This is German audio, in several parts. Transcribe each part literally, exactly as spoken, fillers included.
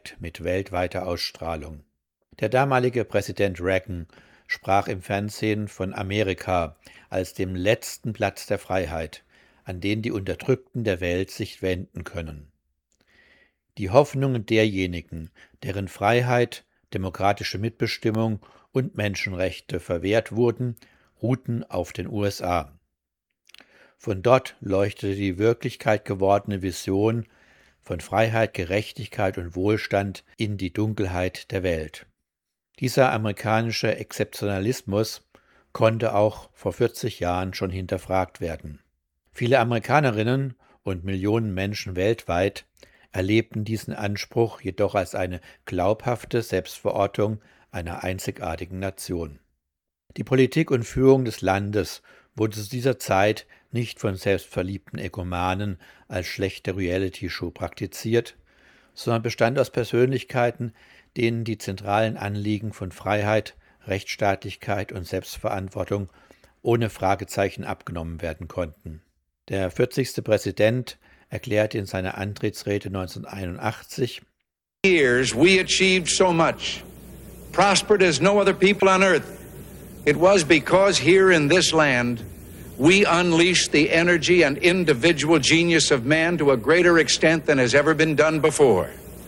Projekt mit weltweiter Ausstrahlung. Der damalige Präsident Reagan sprach im Fernsehen von Amerika als dem letzten Platz der Freiheit, an den die Unterdrückten der Welt sich wenden können. Die Hoffnungen derjenigen, deren Freiheit, demokratische Mitbestimmung und Menschenrechte verwehrt wurden, ruhten auf den U S A. Von dort leuchtete die Wirklichkeit gewordene Vision von Freiheit, Gerechtigkeit und Wohlstand in die Dunkelheit der Welt. Dieser amerikanische Exzeptionalismus konnte auch vor vierzig Jahren schon hinterfragt werden. Viele Amerikanerinnen und Millionen Menschen weltweit erlebten diesen Anspruch jedoch als eine glaubhafte Selbstverortung einer einzigartigen Nation. Die Politik und Führung des Landes wurde zu dieser Zeit nicht von selbstverliebten Egomanen als schlechte Reality-Show praktiziert, sondern bestand aus Persönlichkeiten, denen die zentralen Anliegen von Freiheit, Rechtsstaatlichkeit und Selbstverantwortung ohne Fragezeichen abgenommen werden konnten. Der vierzigste Präsident erklärte in seiner Antrittsrede neunzehnhunderteinundachtzig: Years we achieved so much, prospered as no other people on earth. It was because here in this land we unleashed the energy and individual genius of man to a greater extent than has ever been done before.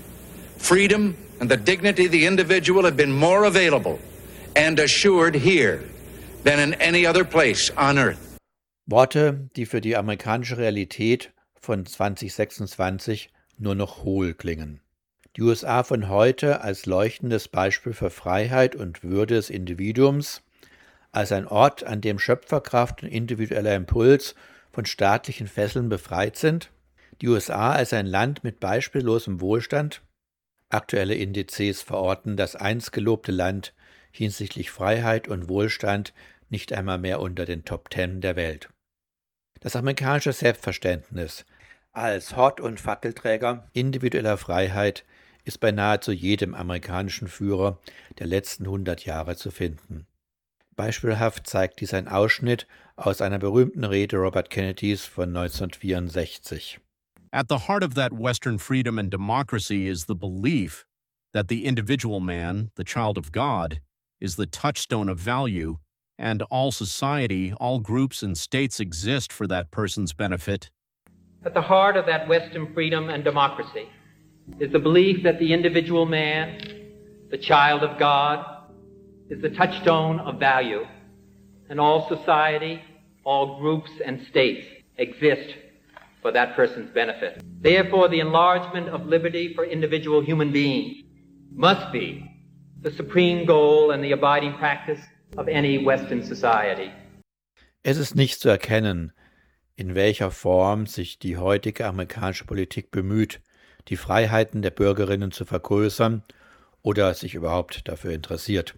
Freedom and the dignity of the individual have been more available and assured here than in any other place on earth. Worte, die für die amerikanische Realität von zweitausendsechsundzwanzig nur noch hohl klingen. Die U S A von heute als leuchtendes Beispiel für Freiheit und Würde des Individuums, als ein Ort, an dem Schöpferkraft und individueller Impuls von staatlichen Fesseln befreit sind, die U S A als ein Land mit beispiellosem Wohlstand. Aktuelle Indizes verorten das einst gelobte Land hinsichtlich Freiheit und Wohlstand nicht einmal mehr unter den Top Ten der Welt. Das amerikanische Selbstverständnis als Hort- und Fackelträger individueller Freiheit ist bei nahezu jedem amerikanischen Führer der letzten hundert Jahre zu finden. Beispielhaft zeigt dies ein Ausschnitt aus einer berühmten Rede Robert Kennedys von neunzehnhundertvierundsechzig. At the heart of that Western freedom and democracy is the belief that the individual man, the child of God, is the touchstone of value, and all society, all groups and states exist for that person's benefit. At the heart of that Western freedom and democracy is the belief that the individual man, the child of God, is the touchstone of value, and all society, all groups and states exist for that person's benefit. Therefore, the enlargement of liberty for individual human beings must be the supreme goal and the abiding practice of any Western society. Es ist nicht zu erkennen, in welcher Form sich die heutige amerikanische Politik bemüht, die Freiheiten der Bürgerinnen zu vergrößern oder sich überhaupt dafür interessiert.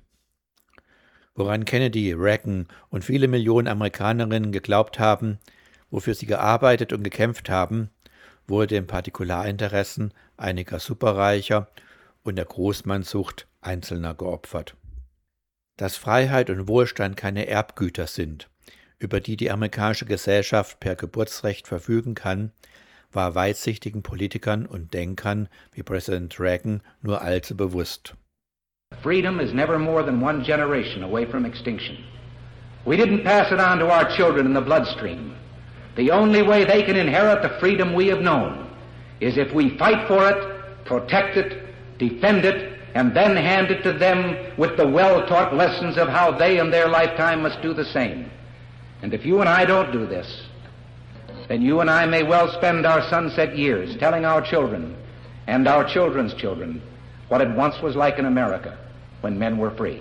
Woran Kennedy, Reagan und viele Millionen Amerikanerinnen geglaubt haben, wofür sie gearbeitet und gekämpft haben, wurde den Partikularinteressen einiger Superreicher und der Großmannsucht Einzelner geopfert. Dass Freiheit und Wohlstand keine Erbgüter sind, über die die amerikanische Gesellschaft per Geburtsrecht verfügen kann, war weitsichtigen Politikern und Denkern wie Präsident Reagan nur allzu bewusst. Freedom is never more than one generation away from extinction. We didn't pass it on to our children in the bloodstream. The only way they can inherit the freedom we have known is if we fight for it, protect it, defend it, and then hand it to them with the well-taught lessons of how they in their lifetime must do the same. And if you and I don't do this, then you and I may well spend our sunset years telling our children and our children's children what it once was like in America when men were free.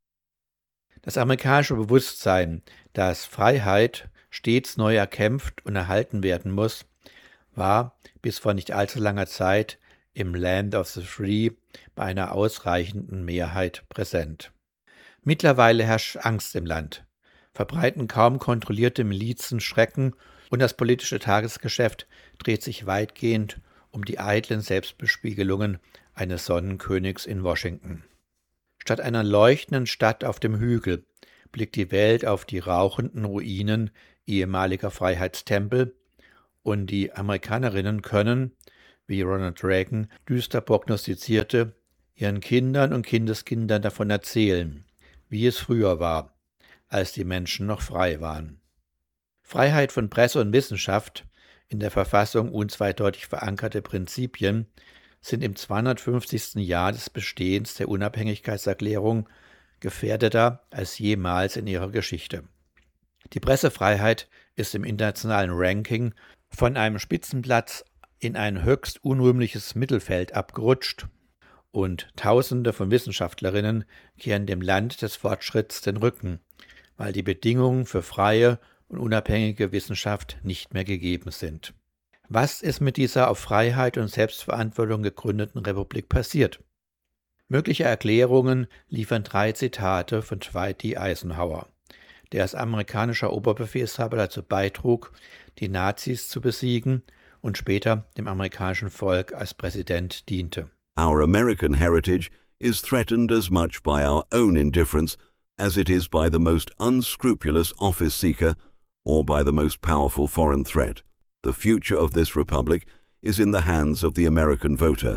Das amerikanische Bewusstsein, dass Freiheit stets neu erkämpft und erhalten werden muss, war bis vor nicht allzu langer Zeit im Land of the Free bei einer ausreichenden Mehrheit präsent. Mittlerweile herrscht Angst im Land, verbreiten kaum kontrollierte Milizen Schrecken und das politische Tagesgeschäft dreht sich weitgehend um die eitlen Selbstbespiegelungen eines Sonnenkönigs in Washington. Statt einer leuchtenden Stadt auf dem Hügel blickt die Welt auf die rauchenden Ruinen ehemaliger Freiheitstempel und die Amerikanerinnen können, wie Ronald Reagan düster prognostizierte, ihren Kindern und Kindeskindern davon erzählen, wie es früher war, als die Menschen noch frei waren. Freiheit von Presse und Wissenschaft, in der Verfassung unzweideutig verankerte Prinzipien, sind im zweihundertfünfzigsten Jahr des Bestehens der Unabhängigkeitserklärung gefährdeter als jemals in ihrer Geschichte. Die Pressefreiheit ist im internationalen Ranking von einem Spitzenplatz in ein höchst unrühmliches Mittelfeld abgerutscht und Tausende von Wissenschaftlerinnen kehren dem Land des Fortschritts den Rücken, weil die Bedingungen für freie und unabhängige Wissenschaft nicht mehr gegeben sind. Was ist mit dieser auf Freiheit und Selbstverantwortung gegründeten Republik passiert? Mögliche Erklärungen liefern drei Zitate von Dwight D. Eisenhower, der als amerikanischer Oberbefehlshaber dazu beitrug, die Nazis zu besiegen und später dem amerikanischen Volk als Präsident diente. Our American heritage is threatened as much by our own indifference as it is by the most unscrupulous office seeker or by the most powerful foreign threat. The future of this republic is in the hands of the American voter.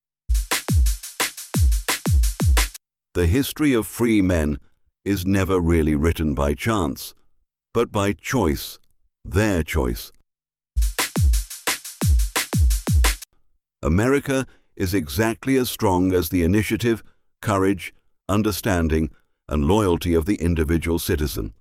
The history of free men is never really written by chance, but by choice, their choice. America is exactly as strong as the initiative, courage, understanding, and loyalty of the individual citizen.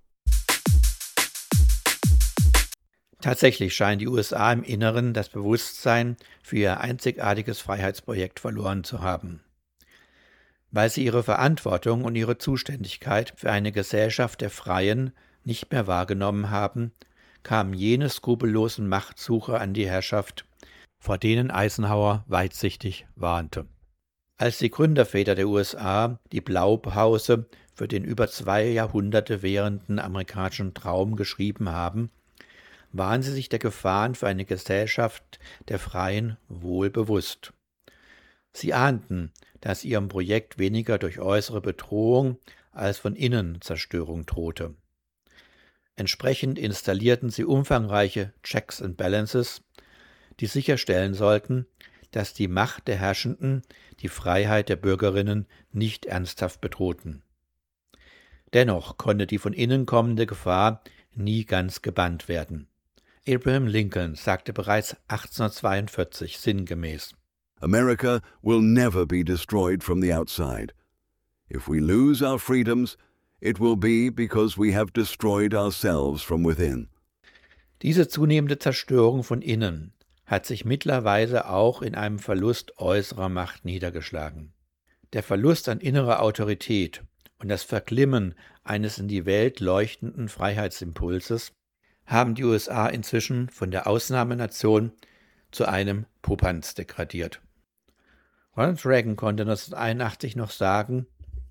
Tatsächlich scheinen die U S A im Inneren das Bewusstsein für ihr einzigartiges Freiheitsprojekt verloren zu haben. Weil sie ihre Verantwortung und ihre Zuständigkeit für eine Gesellschaft der Freien nicht mehr wahrgenommen haben, kamen jene skrupellosen Machtsucher an die Herrschaft, vor denen Eisenhower weitsichtig warnte. Als die Gründerväter der U S A die Blaupause für den über zwei Jahrhunderte währenden amerikanischen Traum geschrieben haben, waren sie sich der Gefahren für eine Gesellschaft der Freien wohl bewusst. Sie ahnten, dass ihrem Projekt weniger durch äußere Bedrohung als von innen Zerstörung drohte. Entsprechend installierten sie umfangreiche Checks and Balances, die sicherstellen sollten, dass die Macht der Herrschenden die Freiheit der Bürgerinnen nicht ernsthaft bedrohten. Dennoch konnte die von innen kommende Gefahr nie ganz gebannt werden. Abraham Lincoln sagte bereits achtzehnhundertzweiundvierzig sinngemäß: America will never be destroyed from the outside. If we lose our freedoms, it will be because we have destroyed ourselves from within. Diese zunehmende Zerstörung von innen hat sich mittlerweile auch in einem Verlust äußerer Macht niedergeschlagen. Der Verlust an innerer Autorität und das Verglimmen eines in die Welt leuchtenden Freiheitsimpulses haben die U S A inzwischen von der Ausnahmenation zu einem Popanz degradiert. Ronald Reagan konnte neunzehnhunderteinundachtzig noch sagen: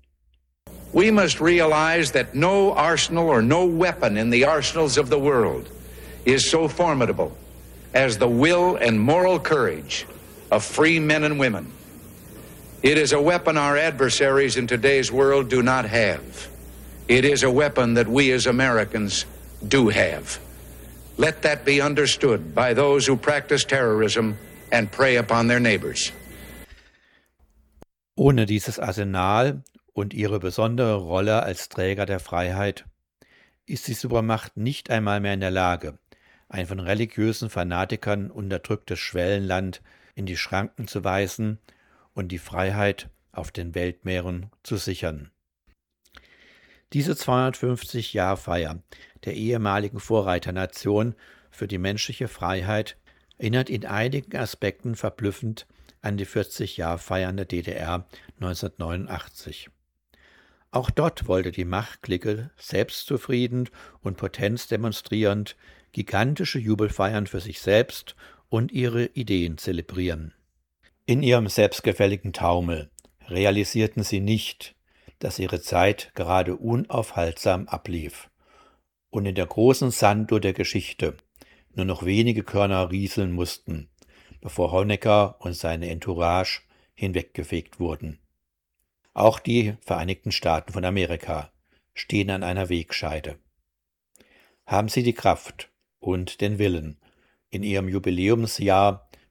We must realize that no arsenal or no weapon in the arsenals of the world is so formidable as the will and moral courage of free men and women. It is a weapon our adversaries in today's world do not have. It is a weapon that we as Americans do have. Let that be understood by those who practice terrorism and prey upon their neighbors. Ohne dieses Arsenal und ihre besondere Rolle als Träger der Freiheit ist die Supermacht nicht einmal mehr in der Lage, ein von religiösen Fanatikern unterdrücktes Schwellenland in die Schranken zu weisen und die Freiheit auf den Weltmeeren zu sichern. Diese zweihundertfünfzig-Jahr-Feier der ehemaligen Vorreiternation für die menschliche Freiheit erinnert in einigen Aspekten verblüffend an die vierzig-Jahr-Feiern der D D R neunzehnhundertneunundachtzig. Auch dort wollte die Machtklicke selbstzufrieden und Potenz demonstrierend gigantische Jubelfeiern für sich selbst und ihre Ideen zelebrieren. In ihrem selbstgefälligen Taumel realisierten sie nicht, dass ihre Zeit gerade unaufhaltsam ablief und in der großen Sanduhr der Geschichte nur noch wenige Körner rieseln mussten, bevor Honecker und seine Entourage hinweggefegt wurden. Auch die Vereinigten Staaten von Amerika stehen an einer Wegscheide. Haben sie die Kraft und den Willen, in ihrem Jubiläumsjahr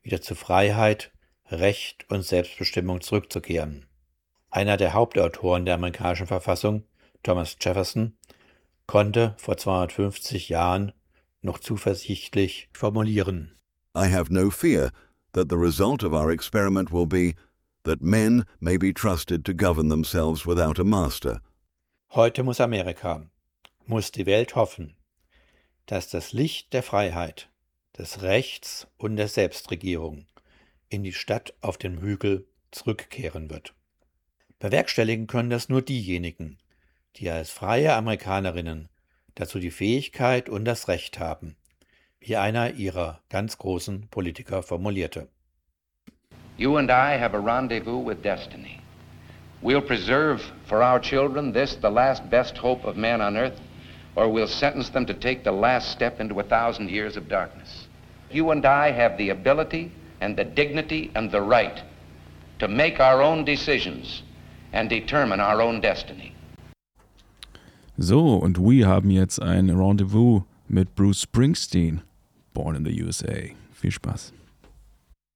wieder zu Freiheit, Recht und Selbstbestimmung zurückzukehren. Einer der Hauptautoren der amerikanischen Verfassung, Thomas Jefferson, konnte vor zweihundertfünfzig Jahren noch zuversichtlich formulieren: I have no fear that the result of our experiment will be that men may be trusted to govern themselves without a master. Heute muss Amerika, muss die Welt hoffen, dass das Licht der Freiheit, des Rechts und der Selbstregierung in die Stadt auf dem Hügel zurückkehren wird. Bewerkstelligen können das nur diejenigen, die als freie Amerikanerinnen dazu die Fähigkeit und das Recht haben, wie einer ihrer ganz großen Politiker formulierte. You and I have a rendezvous with destiny. We'll preserve for our children this, the last best hope of man on earth, or we'll sentence them to take the last step into a thousand years of darkness. You and I have the ability and the dignity and the right to make our own decisions and determine our own destiny. So, und wir haben jetzt ein Rendezvous mit Bruce Springsteen, Born in the U S A. Viel Spaß.